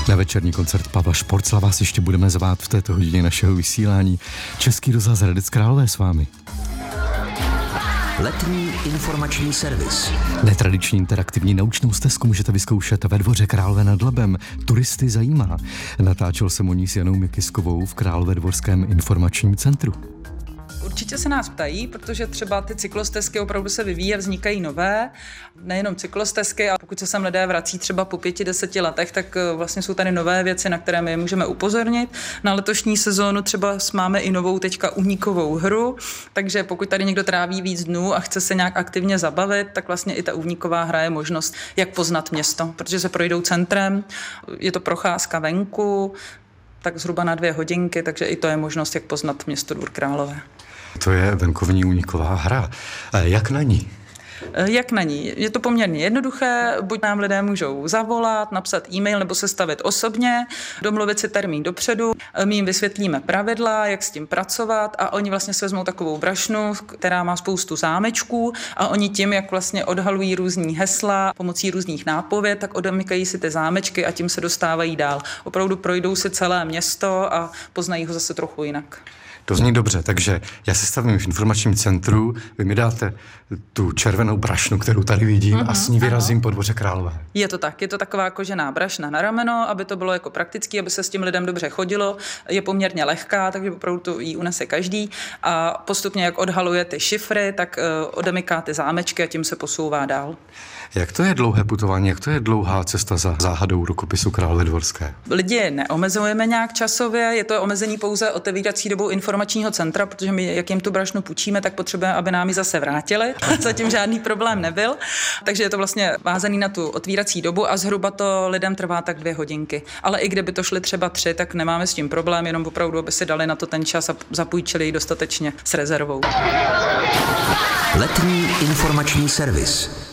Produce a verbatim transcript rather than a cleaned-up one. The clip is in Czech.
Na večerní koncert Pavla Šporcla vás ještě budeme zvát v této hodině našeho vysílání. Český rozhlas Hradec Králové s vámi. Letní informační servis. Netradiční interaktivní naučnou stezku můžete vyzkoušet ve Dvoře Králové nad Labem. Turisty zajímá. Natáčel jsem o ní s Janou Mikiskovou v Královédvorském informačním centru. Určitě se nás ptají, protože třeba ty cyklostezky opravdu se vyvíjí a vznikají nové. Nejenom cyklostezky, a pokud se sem lidé vrací třeba po pěti, deseti letech, tak vlastně jsou tady nové věci, na které my je můžeme upozornit. Na letošní sezónu třeba máme i novou teďka uhníkovou hru, takže pokud tady někdo tráví víc dnů a chce se nějak aktivně zabavit, tak vlastně i ta uhníková hra je možnost, jak poznat město, protože se projdou centrem, je to procházka venku, tak zhruba na dvě hodinky, takže i to je možnost, jak poznat město Dvůr Králové. To je venkovní úniková hra. Jak na ní? Jak na ní? Je to poměrně jednoduché, buď nám lidé můžou zavolat, napsat e-mail nebo se stavit osobně, domluvit si termín dopředu, my jim vysvětlíme pravidla, jak s tím pracovat a oni vlastně si vezmou takovou brašnu, která má spoustu zámečků a oni tím, jak vlastně odhalují různý hesla pomocí různých nápověd, tak odemykají si ty zámečky a tím se dostávají dál. Opravdu projdou si celé město a poznají ho zase trochu jinak. To zní dobře, takže já se stavím v informačním centru, vy mi dáte tu červenou brašnu, kterou tady vidím, mm-hmm, a s ní vyrazím ano. po Dvoře Králové. Je to tak, je to taková kožená brašna na rameno, aby to bylo jako praktický, aby se s tím lidem dobře chodilo. Je poměrně lehká, takže opravdu to jí unese každý a postupně, jak odhaluje ty šifry, tak uh, odemyká ty zámečky a tím se posouvá dál. Jak to je dlouhé putování, jak to je dlouhá cesta za záhadou rukopisu Královédvorské? Lidi neomezujeme nějak časově, je to omezení pouze otevírací dobou informačního centra, protože my, jak jim tu brašnu půjčíme, tak potřebujeme, aby nám ji zase vrátili. Zatím žádný problém nebyl, takže je to vlastně vázaný na tu otvírací dobu a zhruba to lidem trvá tak dvě hodinky. Ale i kdyby to šly třeba tři, tak nemáme s tím problém, jenom opravdu, aby si dali na to ten čas a zapůjčili ji dostatečně s rezervou. Letní informační servis.